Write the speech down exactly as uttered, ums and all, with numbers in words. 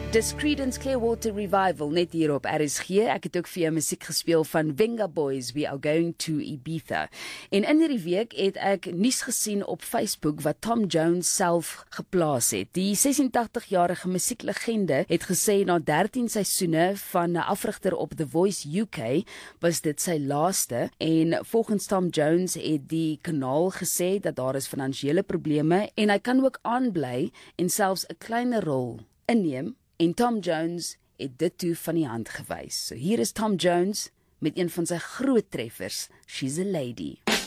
Dis Creedence Clearwater Revival net hier op R S G. Ek het ook vir jou musiek gespeel van Venga Boys, We Are Going to Ibiza. En in hierdie week het ek nuus gesien op Facebook wat Tom Jones self geplaas het. Die sesentagtig-jarige musieklegende het gesê na dertien seisoene van 'n afrigter op The Voice U K was dit sy laaste, en volgens Tom Jones het die kanaal gesê dat daar is finansiële probleme en hy kan ook aanbly en selfs 'n kleiner rol inneem. En Tom Jones het dit toe van die hand gewys. So hier is Tom Jones met een van sy groot treffers, She's a Lady.